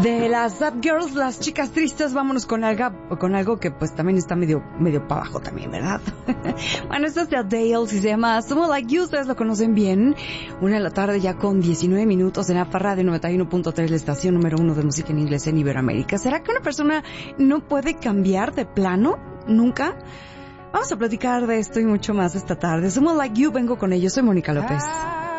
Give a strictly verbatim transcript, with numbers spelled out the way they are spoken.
De las Sad Girls, las chicas tristes, vámonos con algo, con algo que pues también está medio, medio para abajo también, ¿verdad? Bueno, esto es de Adele y se llama Someone Like You, ustedes lo conocen bien. Una de la tarde ya con diecinueve minutos en APA Radio noventa y uno punto tres, la estación número uno de música en inglés en Iberoamérica. ¿Será que una persona no puede cambiar de plano? ¿Nunca? Vamos a platicar de esto y mucho más esta tarde. Someone Like You, vengo con ellos, soy Mónica López. Ah.